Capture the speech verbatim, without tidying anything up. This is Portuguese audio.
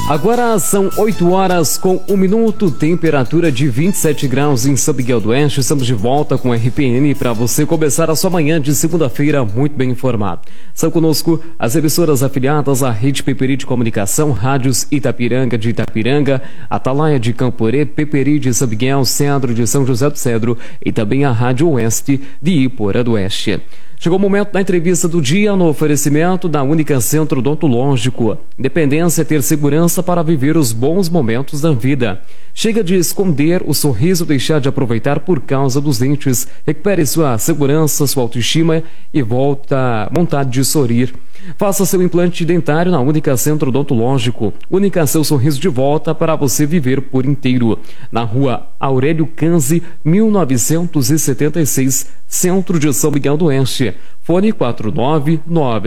Agora são oito horas com um minuto, temperatura de vinte e sete graus em São Miguel do Oeste. Estamos de volta com o R P N para você começar a sua manhã de segunda-feira muito bem informado. São conosco as emissoras afiliadas à Rede Peperi de Comunicação, Rádios Itapiranga de Itapiranga, Atalaia de Camporê, Peperi de São Miguel, Cedro de São José do Cedro e também a Rádio Oeste de Iporã do Oeste. Chegou o momento da entrevista do dia no oferecimento da Única Centro Odontológico. Independência é ter segurança para viver os bons momentos da vida. Chega de esconder o sorriso, deixar de aproveitar por causa dos dentes. Recupere sua segurança, sua autoestima e volta à vontade de sorrir. Faça seu implante dentário na Única Centro Odontológico. Única seu sorriso de volta para você viver por inteiro. Na rua Aurélio Canzi, mil novecentos e setenta e seis, Centro de São Miguel do Oeste. Fone quatro nove nove